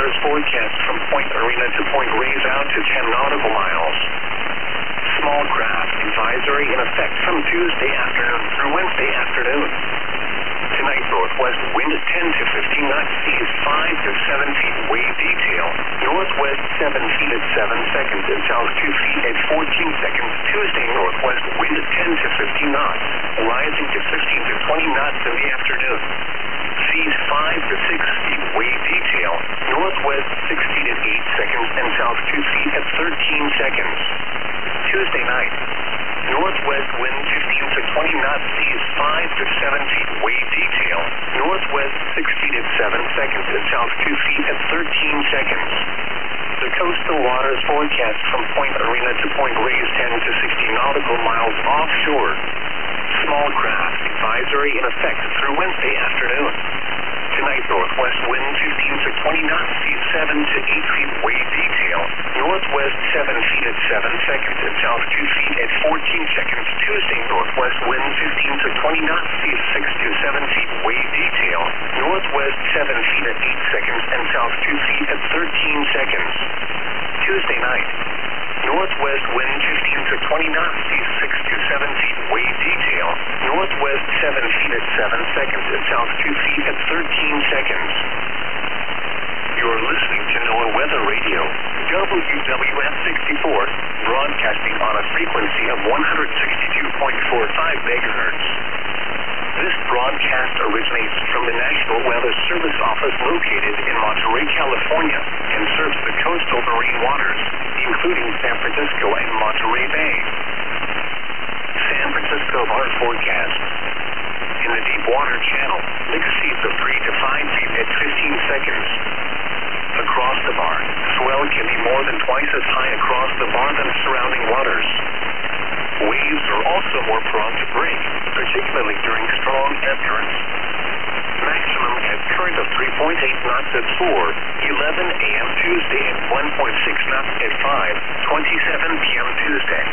waters forecast from Point Arena to Point Reyes out to 10 nautical miles. Small craft advisory in effect from Tuesday afternoon through Wednesday afternoon. Tonight, northwest wind at 10 to 15 knots, seas 5 to 7 feet, wave detail. Northwest 7 feet at 7 seconds and south 2 feet at 14 seconds. Tuesday, northwest wind at 10 to 15 knots, rising to 15 to 20 knots in the afternoon. Seas 5 to 6 feet, wave detail. Northwest 6 feet at 8 seconds and south 2 feet at 13 seconds. Tuesday night, northwest wind 15 to 20 knots, seas 5 to 7 feet, wave detail. Northwest 6 feet at 7 seconds and south 2 feet at 13 seconds. The coastal waters forecast from Point Arena to Point Reyes 10 to 60 nautical miles offshore. Small craft advisory in effect through Wednesday afternoon. Tonight, northwest wind 15 to 20 knots, seas 7 to 8 feet, wave detail. Northwest 7 feet at 7 seconds and south 2 feet at 14 seconds. Tuesday, northwest wind 15 to 20 knots, seas 6 to 7 feet, wave detail. Northwest 7 feet at 8 seconds and south 2 feet at 13 seconds. Tuesday night, northwest wind 15 to 20 knots, seas 6 to 7 feet, wave detail. Northwest 7 feet at 7 seconds and south 2 feet at 13 seconds. You're listening to NOAA Weather Radio, WWF 64, broadcasting on a frequency of 162.45 megahertz. This broadcast originates from the National Weather Service Office located in Monterey, California, and serves the coastal marine waters, including San Francisco and Monterey Bay. San Francisco water forecast. In the deep water channel, mix seas of 3 to 5 feet at 15 seconds. Across the bar, swell can be more than twice as high across the bar than surrounding waters. Waves are also more prone to break, particularly during strong ebb currents. Maximum ebb current of 3.8 knots at 4:11 a.m. Tuesday and 1.6 knots at 5:27 p.m. Tuesday.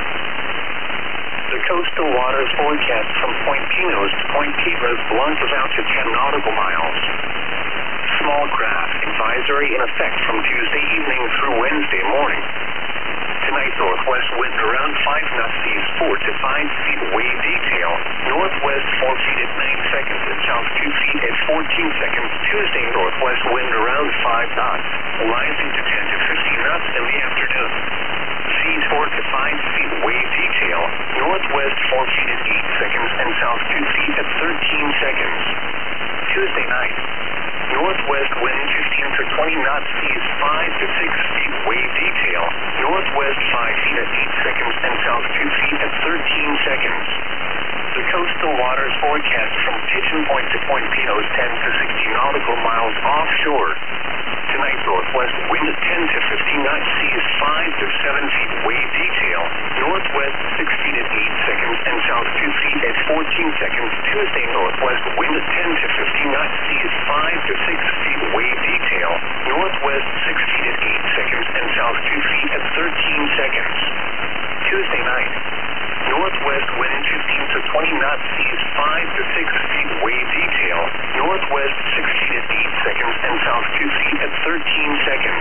The coastal waters forecast from Point Pinos to Point Piedras launches out to 10 nautical miles. Small craft advisory in effect from Tuesday evening through Wednesday morning. Tonight, northwest wind around 5 knots, seas 4 to 5 feet, wave detail. Northwest 4 feet at 9 seconds and south 2 feet at 14 seconds. Tuesday, northwest wind around 5 knots, rising to 10 to 15 knots in the afternoon. Seas 4 to 5 feet, wave detail. Northwest 4 feet at 8 seconds and south 2 feet at 13 seconds. Tuesday night, northwest wind 15 to 20 knots, seas 5 to 6 feet, wave detail. Northwest 5 feet at 8 seconds and south 2 feet at 13 seconds. The coastal waters forecast from Pigeon Point to Point Pinos 10 to 60 nautical miles offshore. Tonight, northwest wind at 10 to 15 knots, seas 5 to 7 feet, wave detail. Northwest 6 feet at 8 seconds and south 2 feet at 14 seconds. Tuesday, northwest wind at 10 to 15 knots, seas 5 to 6 feet, wave detail. Northwest 6 feet at 8 seconds and south 2 feet at 13 seconds. Tuesday night, northwest wind 15 to 20 knots, seas 5 to 6 feet, wave detail. Northwest 6 feet at 8 seconds and south 2 feet at 13 seconds.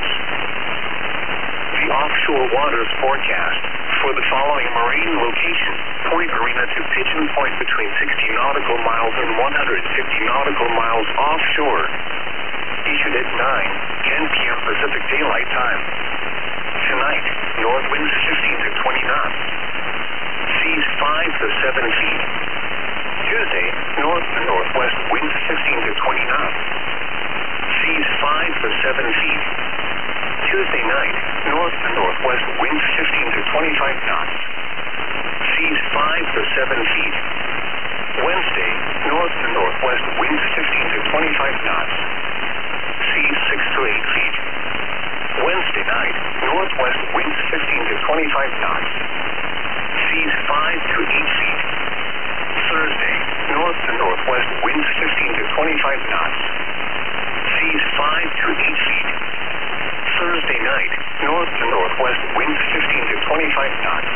The offshore waters forecast for the following marine location: Point Arena to Pigeon Point between 60 nautical miles and 150 nautical miles offshore. Issued at 9:10 p.m. Pacific Daylight Time. Tonight, north winds 15 to 20 knots. Seas 5 to 7 feet. Tuesday, north to northwest winds 15 to 20 knots. Seas 5 to 7 feet. Tuesday night, north to northwest winds 15 to 25 knots. Seas 5 to 7 feet. Wednesday, north to northwest winds 15 to 25 knots. Seas 6 to 8 feet. Wednesday night, northwest winds 15 to 25 knots. Seas 5 to 8 feet. Thursday, north to northwest winds 15 to 25 knots. Seas 5 to 8 feet. Thursday night, north to northwest winds 15 to 25 knots.